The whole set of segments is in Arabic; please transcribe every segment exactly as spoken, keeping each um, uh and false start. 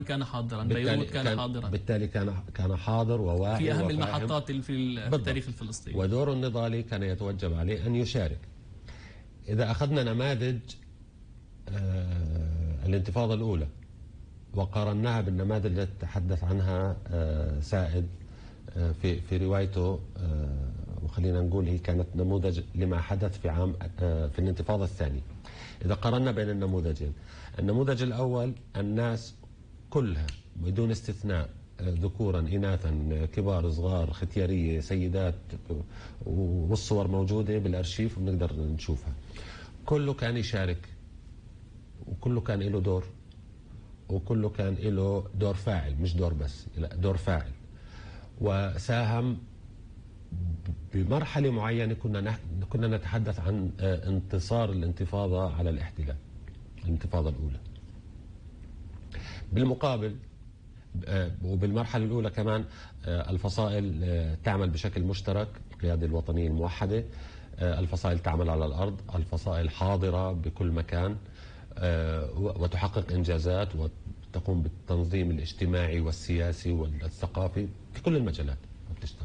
كان حاضرا، بيروت كان, كان حاضرا، بالتالي كان كان حاضر وواعي في أهم المحطات في التاريخ الفلسطيني، ودوره النضالي كان يتوجب عليه أن يشارك. إذا أخذنا نماذج آه الانتفاضة الأولى وقارناها بالنماذج التي تحدث عنها آه سائد آه في في روايته، آه وخلينا نقول هي كانت نموذج لما حدث في عام آه في الانتفاضة الثانية. إذا قارنا بين النموذجين، النموذج الأول الناس كلها بدون استثناء، ذكورا إناثا كبار صغار ختيارية سيدات، والصور موجودة بالأرشيف وبنقدر نشوفها، كله كان يشارك وكله كان له دور، وكله كان له دور فاعل، مش دور بس، لا دور فاعل. وساهم بمرحلة معينة كنا كنا نتحدث عن انتصار الانتفاضة على الاحتلال، الانتفاضة الأولى. بالمقابل وبالمرحلة الأولى كمان الفصائل تعمل بشكل مشترك، القيادة الوطنية الموحدة، الفصائل تعمل على الأرض، الفصائل حاضرة بكل مكان وتحقق إنجازات وتقوم بالتنظيم الاجتماعي والسياسي والثقافي في كل المجالات وبتشتغل.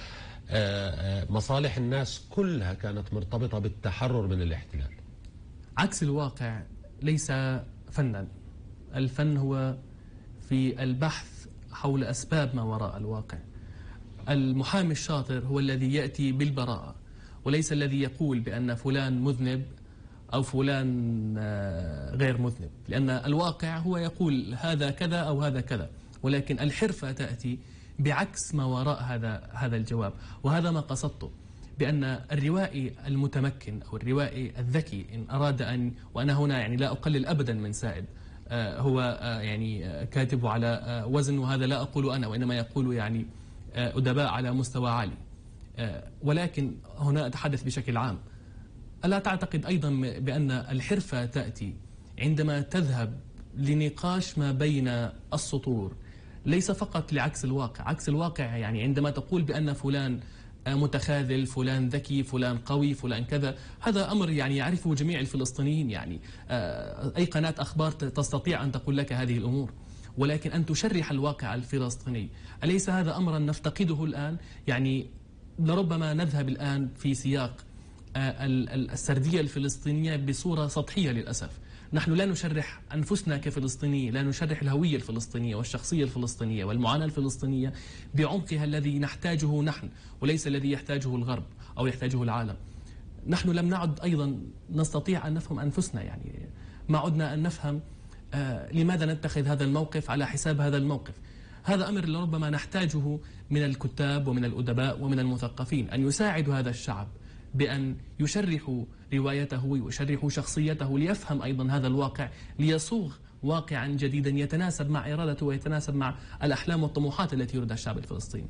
مصالح الناس كلها كانت مرتبطة بالتحرر من الاحتلال. عكس الواقع ليس فنا، الفن هو في البحث حول أسباب ما وراء الواقع. المحامي الشاطر هو الذي يأتي بالبراءة، وليس الذي يقول بأن فلان مذنب أو فلان غير مذنب، لأن الواقع هو يقول هذا كذا أو هذا كذا، ولكن الحرفة تأتي بعكس ما وراء هذا هذا الجواب. وهذا ما قصدته، بأن الروائي المتمكن أو الروائي الذكي إن أراد أن، وأنا هنا يعني لا أقلل أبدا من سائد، هو يعني كاتب على وزن، وهذا لا أقول أنا، وإنما يقول يعني أدباء على مستوى عالي، ولكن هنا أتحدث بشكل عام. ألا تعتقد أيضا بأن الحرفة تأتي عندما تذهب لنقاش ما بين السطور، ليس فقط لعكس الواقع؟ عكس الواقع يعني عندما تقول بأن فلان متخاذل، فلان ذكي، فلان قوي، فلان كذا، هذا أمر يعني يعرفه جميع الفلسطينيين، يعني أي قناة أخبار تستطيع أن تقول لك هذه الأمور، ولكن أن تشرح الواقع الفلسطيني، أليس هذا أمرا نفتقده الآن؟ يعني لربما نذهب الآن في سياق السردية الفلسطينية بصورة سطحية للأسف. نحن لا نشرح أنفسنا كفلسطينيين، لا نشرح الهوية الفلسطينية والشخصية الفلسطينية والمعاناة الفلسطينية بعمقها الذي نحتاجه نحن، وليس الذي يحتاجه الغرب أو يحتاجه العالم. نحن لم نعد أيضا نستطيع أن نفهم أنفسنا، يعني ما عدنا أن نفهم آه لماذا نتخذ هذا الموقف على حساب هذا الموقف. هذا أمر لربما نحتاجه من الكتاب ومن الأدباء ومن المثقفين، أن يساعدوا هذا الشعب بأن يشرحوا روايته ويشرحوا شخصيته، ليفهم أيضا هذا الواقع، ليصوغ واقعا جديدا يتناسب مع إرادته ويتناسب مع الأحلام والطموحات التي يريدها الشعب الفلسطيني.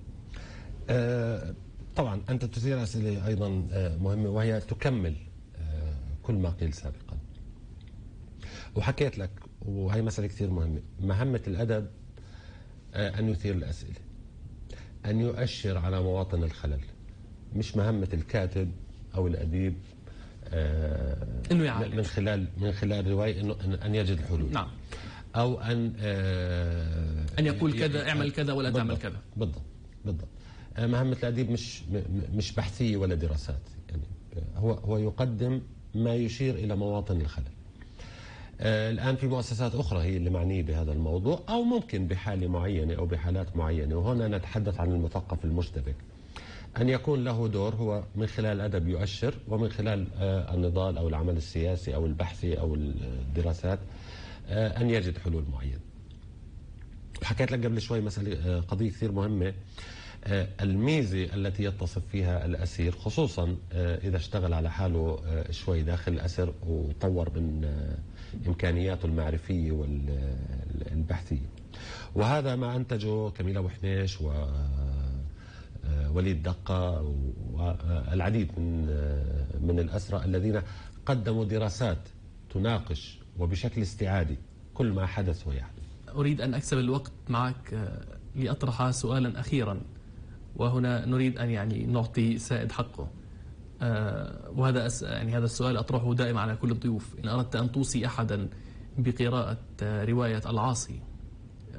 أه طبعا أنت تثير أسئلة أيضا مهمة، وهي تكمل أه كل ما قيل سابقا. وحكيت لك، وهي مسألة كثير مهمة، مهمة الأدب أه أن يثير الأسئلة، أن يؤشر على مواطن الخلل، مش مهمة الكاتب أو الأديب آه إنه يعالج من خلال من خلال الرواية إنه أن يجد الحلول، نعم، أو أن آه أن يقول كذا اعمل كذا ولا تعمل كذا. بالضبط بالضبط. آه مهمة الأديب مش مش بحثية ولا دراسات، يعني هو هو يقدم ما يشير إلى مواطن الخلل. آه الآن في مؤسسات أخرى هي اللي معنية بهذا الموضوع، أو ممكن بحالة معينة أو بحالات معينة، وهنا نتحدث عن المثقف المشتبك، أن يكون له دور هو من خلال الأدب يؤشر، ومن خلال النضال أو العمل السياسي أو البحثي أو الدراسات أن يجد حلول معينة. حكيت لك قبل شوي مسألة قضية كثير مهمة، الميزة التي يتصف فيها الأسير، خصوصا إذا اشتغل على حاله شوي داخل الأسر وطور من إمكانياته المعرفية والبحثية، وهذا ما أنتجه كميل أبو حنيش و وليد دقة والعديد من من الأسرى الذين قدموا دراسات تناقش وبشكل استعادي كل ما حدث ويحدث. أريد أن أكسب الوقت معك لأطرح سؤالا أخيرا، وهنا نريد أن يعني نعطي سائد حقه، وهذا يعني هذا السؤال أطرحه دائما على كل الضيوف. إن أردت أن توصي أحدا بقراءة رواية العاصي